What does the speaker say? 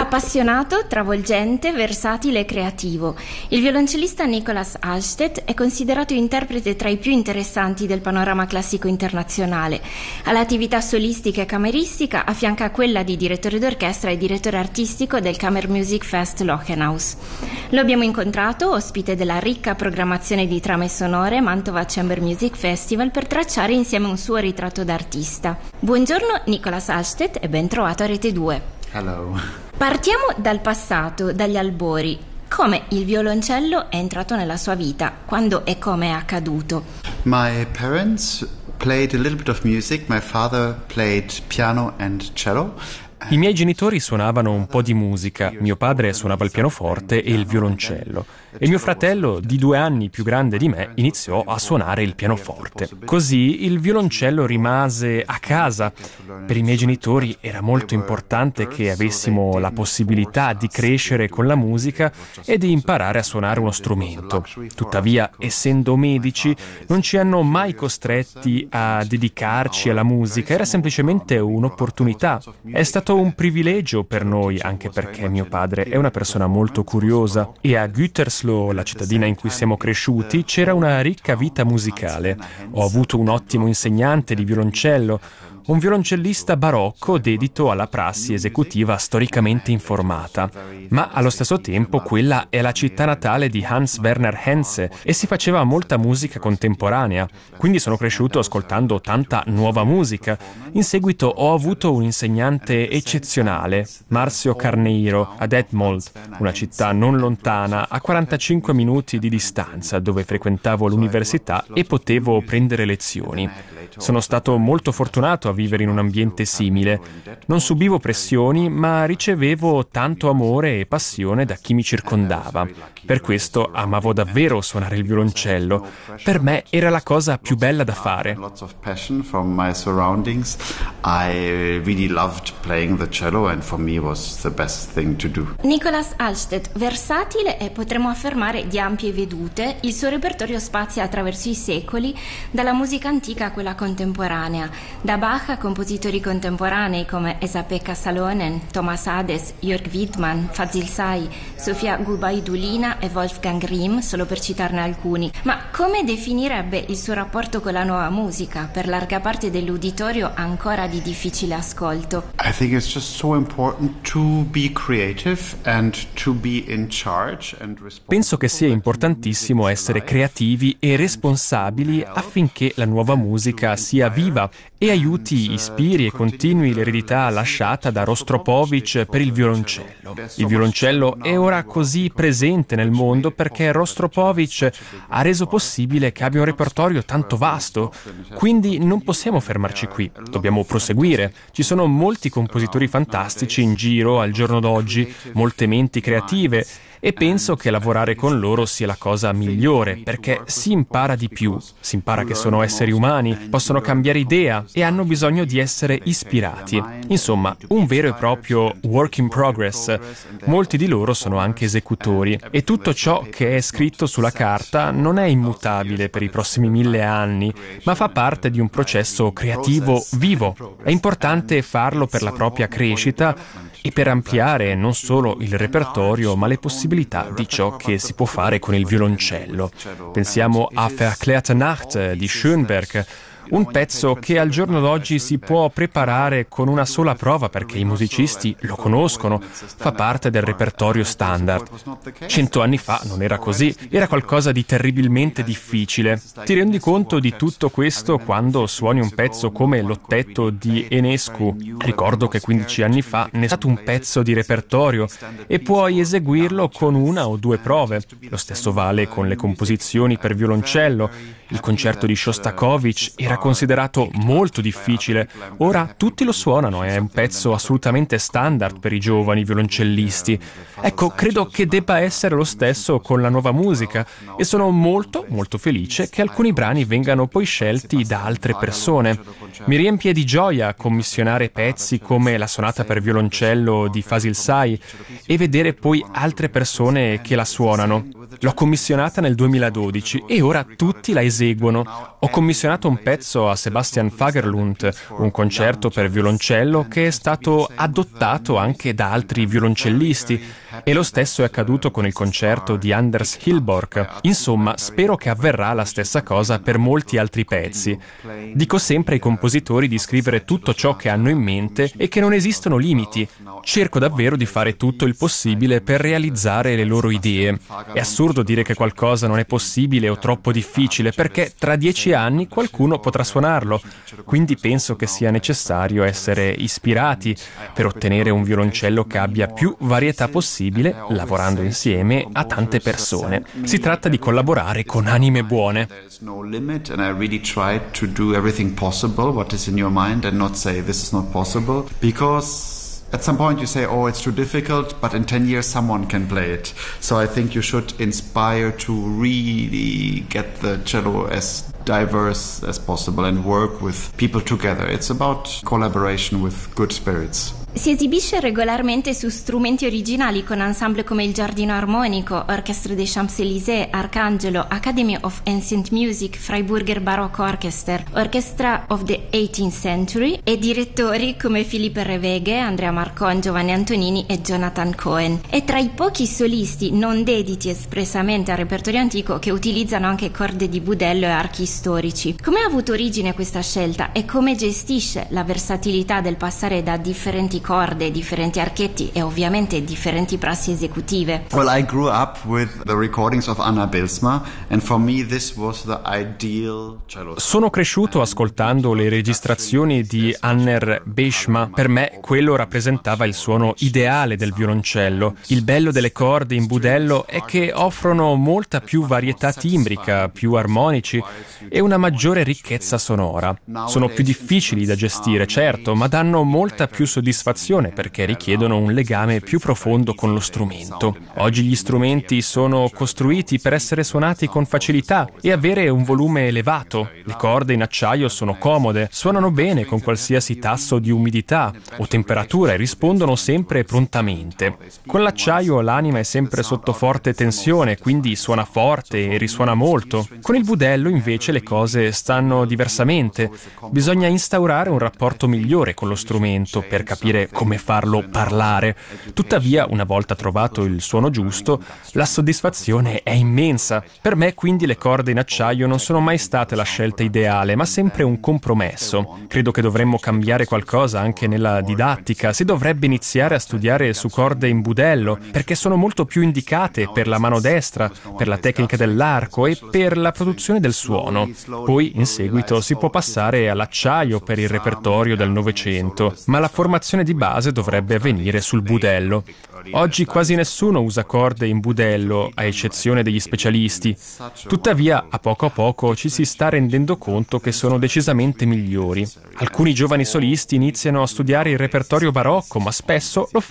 Appassionato, travolgente, versatile e creativo, il violoncellista Nicolas Halstead è considerato interprete tra i più interessanti del panorama classico internazionale. All'attività solistica e cameristica affianca quella di direttore d'orchestra e direttore artistico del Kammermusikfest Lochenhaus. Lo abbiamo incontrato ospite della ricca programmazione di trame sonore Mantova Chamber Music Festival per tracciare insieme un suo ritratto d'artista. Buongiorno Nicolas Halstead e ben trovato a Rete 2. Hello. Partiamo dal passato, dagli albori. Come il violoncello è entrato nella sua vita? Quando e come è accaduto? My parents played a little bit of music. My father played piano and cello. I miei genitori suonavano un po' di musica, mio padre suonava il pianoforte e il violoncello e mio fratello, di 2 anni più grande di me, iniziò a suonare il pianoforte. Così il violoncello rimase a casa. Per i miei genitori era molto importante che avessimo la possibilità di crescere con la musica e di imparare a suonare uno strumento. Tuttavia, essendo medici, non ci hanno mai costretti a dedicarci alla musica, era semplicemente un'opportunità. È stato un privilegio per noi, anche perché mio padre è una persona molto curiosa e a Gütersloh, la cittadina in cui siamo cresciuti, c'era una ricca vita musicale. Ho avuto un ottimo insegnante di violoncello, un violoncellista barocco dedito alla prassi esecutiva storicamente informata. Ma allo stesso tempo quella è la città natale di Hans Werner Henze e si faceva molta musica contemporanea, quindi sono cresciuto ascoltando tanta nuova musica. In seguito ho avuto un insegnante eccezionale, Marcio Carneiro, ad Detmold, una città non lontana, a 45 minuti di distanza, dove frequentavo l'università e potevo prendere lezioni. Sono stato molto fortunato a vivere in un ambiente simile. Non subivo pressioni, ma ricevevo tanto amore e passione da chi mi circondava. Per questo amavo davvero suonare il violoncello. Per me era la cosa più bella da fare. Lots of passion from my surroundings. I really loved playing the cello and for me was the best thing to do. Nicolas Halstead, versatile e potremmo affermare di ampie vedute, il suo repertorio spazia attraverso i secoli, dalla musica antica a quella contemporanea, da Bach a compositori contemporanei come Esa-Pekka Salonen, Thomas Hades, Jörg Widmann, Fazil Say, Sofia Gubaidulina e Wolfgang Rihm, solo per citarne alcuni. Ma come definirebbe il suo rapporto con la nuova musica, per larga parte dell'uditorio ancora di difficile ascolto? I think it's just so important to be creative and to be in charge and responsible. Penso che sia importantissimo essere creativi e responsabili affinché la nuova musica sia viva e aiuti, ispiri e continui l'eredità lasciata da Rostropovich per il violoncello. Il violoncello è ora così presente nel mondo perché Rostropovich ha reso possibile che abbia un repertorio tanto vasto, quindi non possiamo fermarci qui, dobbiamo proseguire. Ci sono molti compositori fantastici in giro al giorno d'oggi, molte menti creative, e penso che lavorare con loro sia la cosa migliore, perché si impara di più, si impara che sono esseri umani, possono cambiare idea e hanno bisogno di essere ispirati. Insomma, un vero e proprio work in progress. Molti di loro sono anche esecutori e tutto ciò che è scritto sulla carta non è immutabile per i prossimi 1000 anni, ma fa parte di un processo creativo vivo. È importante farlo per la propria crescita e per ampliare non solo il repertorio, ma le possibilità di ciò che si può fare con il violoncello. Pensiamo a Verklärte Nacht di Schönberg, un pezzo che al giorno d'oggi si può preparare con una sola prova perché i musicisti lo conoscono, fa parte del repertorio standard. 100 anni fa non era così, era qualcosa di terribilmente difficile. Ti rendi conto di tutto questo quando suoni un pezzo come l'ottetto di Enescu. Ricordo che 15 anni fa ne è stato un pezzo di repertorio e puoi eseguirlo con 1 o 2 prove. Lo stesso vale con le composizioni per violoncello. Il concerto di Shostakovich era considerato molto difficile. Ora tutti lo suonano, è un pezzo assolutamente standard per i giovani violoncellisti. Ecco, credo che debba essere lo stesso con la nuova musica e sono molto felice che alcuni brani vengano poi scelti da altre persone. Mi riempie di gioia commissionare pezzi come la sonata per violoncello di Fazil Say e vedere poi altre persone che la suonano. L'ho commissionata nel 2012 e ora tutti la eseguono. Ho commissionato un pezzo pezzo a Sebastian Fagerlund, un concerto per violoncello che è stato adottato anche da altri violoncellisti, e lo stesso è accaduto con il concerto di Anders Hilborg. Insomma, spero che avverrà la stessa cosa per molti altri pezzi. Dico sempre ai compositori di scrivere tutto ciò che hanno in mente e che non esistono limiti. Cerco davvero di fare tutto il possibile per realizzare le loro idee. È assurdo dire che qualcosa non è possibile o troppo difficile, perché tra 10 anni qualcuno potrà suonarlo. Quindi penso che sia necessario essere ispirati per ottenere un violoncello che abbia più varietà possibile, lavorando insieme a tante persone. Si tratta di collaborare con anime buone. There's no limit, and I really try to do everything possible, what is in your mind, and not say this is not possible, because at some point you say, oh, it's too difficult, but in 10 years someone can play it. So I think you should inspire to really get the cello as diverse as possible and work with people together. It's about collaboration with good spirits. Si esibisce regolarmente su strumenti originali con ensemble come il Giardino Armonico, Orchestre des Champs-Élysées, Arcangelo, Academy of Ancient Music, Freiburger Baroque Orchester, Orchestra of the 18th Century, e direttori come Philippe Reveghe, Andrea Marcon, Giovanni Antonini e Jonathan Cohen. È tra i pochi solisti non dediti espressamente al repertorio antico che utilizzano anche corde di budello e archi storici. Come ha avuto origine questa scelta e come gestisce la versatilità del passare da differenti corde, differenti archetti e ovviamente differenti prassi esecutive? Well, I grew up with the recordings of Anna Bilsma, and for me this was the ideal cello. Sono cresciuto ascoltando le registrazioni di Anner Bijlsma. Per me quello rappresentava il suono ideale del violoncello. Il bello delle corde in budello è che offrono molta più varietà timbrica, più armonici e una maggiore ricchezza sonora. Sono più difficili da gestire, certo, ma danno molta più soddisfazione perché richiedono un legame più profondo con lo strumento. Oggi gli strumenti sono costruiti per essere suonati con facilità e avere un volume elevato. Le corde in acciaio sono comode, suonano bene con qualsiasi tasso di umidità o temperatura e rispondono sempre prontamente. Con l'acciaio l'anima è sempre sotto forte tensione, quindi suona forte e risuona molto. Con il budello invece le cose stanno diversamente. Bisogna instaurare un rapporto migliore con lo strumento per capire come farlo parlare. Tuttavia, una volta trovato il suono giusto, la soddisfazione è immensa. Per me, quindi, le corde in acciaio non sono mai state la scelta ideale, ma sempre un compromesso. Credo che dovremmo cambiare qualcosa anche nella didattica. Si dovrebbe iniziare a studiare su corde in budello, perché sono molto più indicate per la mano destra, per la tecnica dell'arco e per la produzione del suono. Poi, in seguito, si può passare all'acciaio per il repertorio del Novecento, ma la formazione di base dovrebbe avvenire sul budello. Oggi quasi nessuno usa corde in budello, a eccezione degli specialisti. Tuttavia, a poco ci si sta rendendo conto che sono decisamente migliori. Alcuni giovani solisti iniziano a studiare il repertorio barocco, ma spesso lo